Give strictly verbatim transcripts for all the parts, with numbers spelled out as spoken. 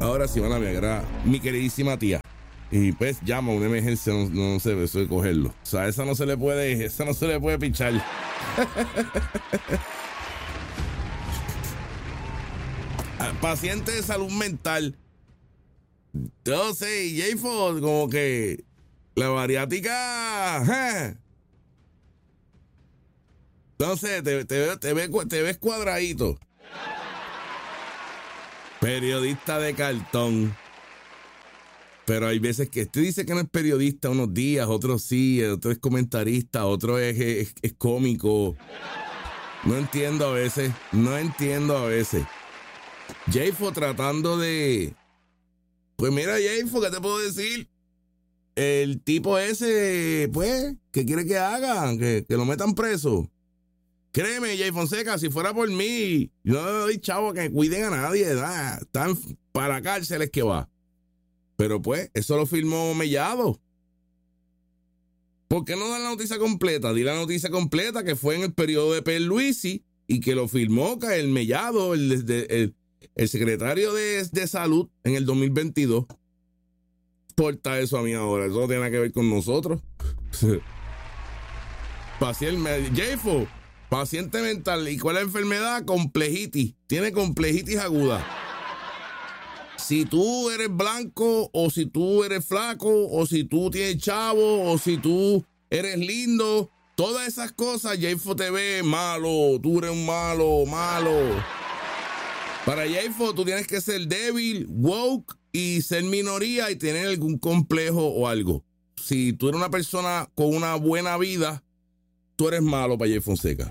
Ahora sí, mala mía, era mi queridísima tía. Y pues llama a una emergencia, no, no sé, eso de cogerlo. O sea, esa no se le puede, esa no se le puede pichar. Paciente de salud mental. Entonces, J-Fo, como que la bariátrica. ¿eh? Entonces, te, te, te, ves, te ves cuadradito. Periodista de cartón. Pero hay veces que este dice que no es periodista unos días, otros sí, otro es comentarista, otro es, es, es cómico. No entiendo a veces, no entiendo a veces. J-Fo tratando de... Pues mira, J-Fo, ¿qué te puedo decir? El tipo ese, pues, ¿qué quiere que hagan? Que, que lo metan preso. Créeme, Jay Fonseca, si fuera por mí, yo no le doy chavo que cuiden a nadie, ¿verdad? Están para cárceles que va. Pero pues, eso lo firmó Mellado. ¿Por qué no dan la noticia completa? Di la noticia completa que fue en el periodo de Pierluisi y que lo firmó el Mellado, el, el, el, el secretario de, de Salud en el dos mil veintidós. Porta eso a mí ahora, eso no tiene nada que ver con nosotros. Paciente, J-Fo, paciente mental. ¿Y cuál es la enfermedad? Complejitis. Tiene complejitis aguda. Si tú eres blanco, o si tú eres flaco, o si tú tienes chavo, o si tú eres lindo, todas esas cosas, J-Fo te ve malo, tú eres un malo, malo. Para J-Fo tú tienes que ser débil, woke y ser minoría y tener algún complejo o algo. Si tú eres una persona con una buena vida, tú eres malo para Jay Fonseca.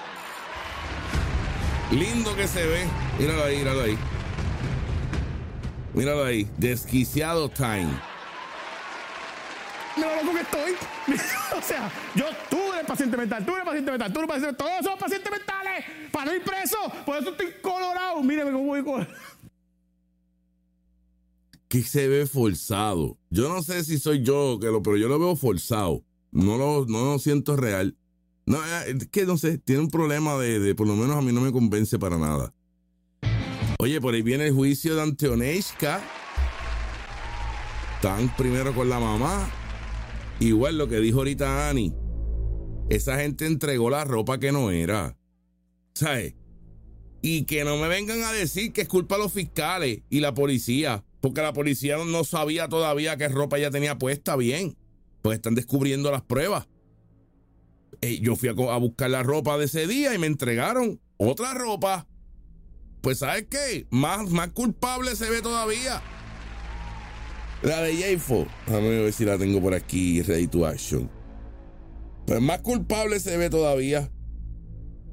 Lindo que se ve. Míralo ahí, míralo ahí. Míralo ahí. Desquiciado time. Mira lo loco que estoy. O sea, yo, tú eres paciente mental, tú eres paciente mental, tú eres paciente mental. Todos somos pacientes mentales para no ir preso. Por eso estoy colorado. Mírame cómo voy colorado. Que se ve forzado. Yo no sé si soy yo, que lo, pero yo lo veo forzado. No lo, no lo siento real. No, es que no sé, tiene un problema de, de, por lo menos a mí no me convence para nada. Oye, por ahí viene el juicio de Antoneshka. Están primero con la mamá. Igual lo que dijo ahorita Ani. Esa gente entregó la ropa que no era. ¿Sabes? Y que no me vengan a decir que es culpa de los fiscales y la policía. Porque la policía no sabía todavía qué ropa ella tenía puesta bien. Pues están descubriendo las pruebas. Eh, yo fui a, a buscar la ropa de ese día y me entregaron otra ropa. Pues ¿sabes qué? Más, más culpable se ve todavía. La de J-Fo. Déjame ver si la tengo por aquí, ready to action. Pues más culpable se ve todavía.